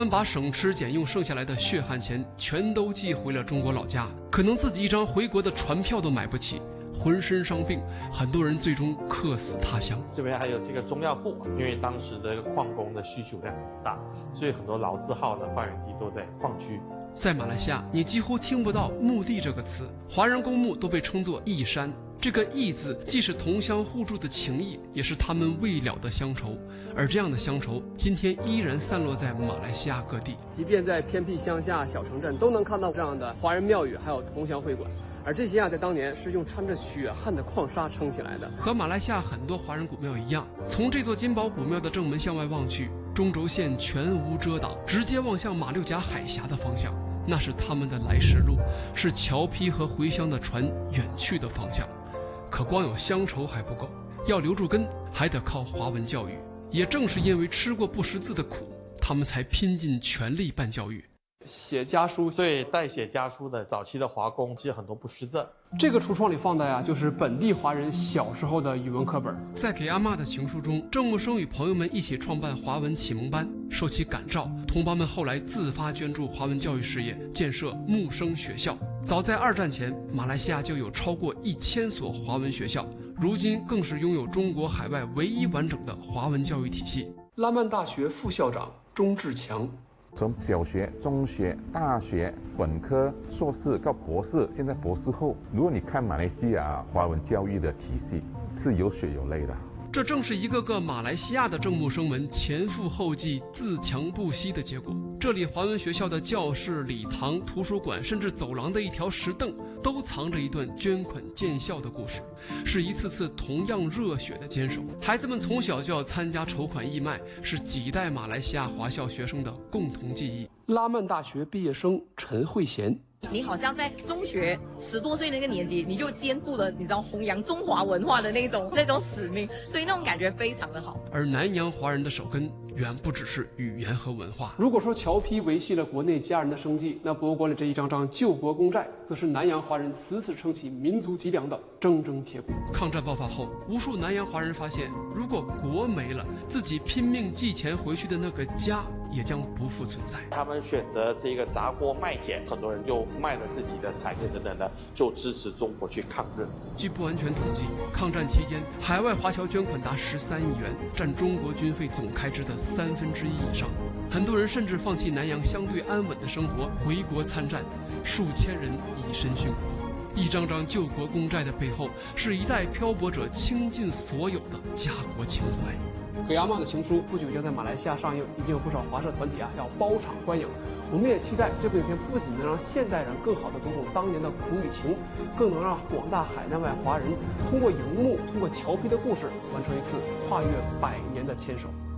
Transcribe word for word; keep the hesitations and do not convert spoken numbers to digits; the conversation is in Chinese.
他们把省吃俭用剩下来的血汗钱全都寄回了中国老家，可能自己一张回国的船票都买不起，浑身伤病，很多人最终客死他乡。 这边还有这个中药部，因为当时的矿工的需求量很大，所以很多老字号的发源地都在矿区。 在马来西亚，你几乎听不到墓地这个词，华人公墓都被称作义山。这个义字既是同乡互助的情谊，也是他们未了的乡愁。而这样的乡愁，今天依然散落在马来西亚各地。 即便在偏僻乡下、小城镇，都能看到这样的华人庙宇，还有同乡会馆。而这些啊，在当年是用掺着血汗的矿沙撑起来的。 和马来西亚很多华人古庙一样，从这座金宝古庙的正门向外望去，中轴线全无遮挡，直接望向马六甲海峡的方向，那是他们的来时路，是侨批和回乡的船远去的方向。可光有乡愁还不够，要留住根，还得靠华文教育。也正是因为吃过不识字的苦，他们才拼尽全力办教育。 写家书， 对，代写家书的早期的华工，其实很多不识字。 这个橱窗里放的呀，就是本地华人小时候的语文课本。 在给阿嬷的情书中，郑木生与朋友们一起创办华文启蒙班，受其感召，同胞们后来自发捐助华文教育事业，建设木生学校。早在二战前，马来西亚就有超过一千所华文学校，如今更是拥有中国海外唯一完整的华文教育体系。 拉曼大学副校长钟志强。 从小学、中学、大学、本科、硕士到博士，现在博士后，如果你看马来西亚华文教育的体系，是有血有泪的。 这正是一个个马来西亚的郑木生们前赴后继、自强不息的结果。这里华文学校的教室、礼堂、图书馆，甚至走廊的一条石凳，都藏着一段捐款建校的故事，是一次次同样热血的坚守。孩子们从小就要参加筹款义卖，是几代马来西亚华校学生的共同记忆。 拉曼大学毕业生陈慧贤。 你好像在中学十多岁那个年纪，你就肩负了你知道弘扬中华文化的那种那种使命，所以那种感觉非常的好。 而南洋华人的手根远不只是语言和文化。 如果说侨批维系了国内家人的生计，那博物馆里这一张张救国公债，则是南洋华人死死撑起民族脊梁的铮铮铁骨。 抗战爆发后，无数南洋华人发现，如果国没了，自己拼命寄钱回去的那个家也将不复存在。 他们选择这个砸锅卖铁，很多人就卖了自己的产业等等的，就支持中国去抗日。 据不完全统计，抗战期间海外华侨捐款达十三亿元，占中国军费总开支的三分之一以上。很多人甚至放弃南洋相对安稳的生活，回国参战，数千人以身殉国。一张张救国公债的背后，是一代漂泊者倾尽所有的家国情怀。 给阿嬷的情书不久将在马来西亚上映，已经有不少华社团体啊要包场观影。我们也期待这部影片不仅能让现代人更好地读懂当年的苦与情，更能让广大海内外华人通过荧幕、通过侨批的故事，完成一次跨越百年的牵手。